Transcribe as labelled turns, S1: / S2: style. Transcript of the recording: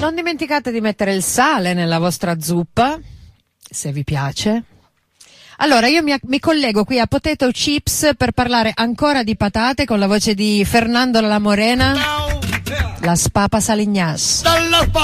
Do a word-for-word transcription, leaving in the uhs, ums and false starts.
S1: non dimenticate di mettere il sale nella vostra zuppa, se vi piace. Allora, io mi, mi collego qui a Potato Chips per parlare ancora di patate con la voce di Fernando La Morena, la Spapa Salinas.